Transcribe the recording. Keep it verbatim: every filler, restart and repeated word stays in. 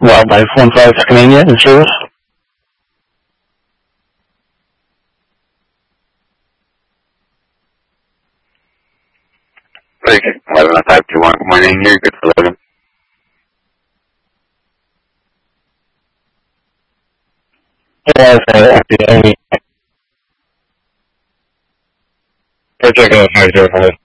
Wildlife one five Scandinavia in service. Okay, eleven five two one. Good morning. You're good for eleven. Yeah, okay. Check out five zero five.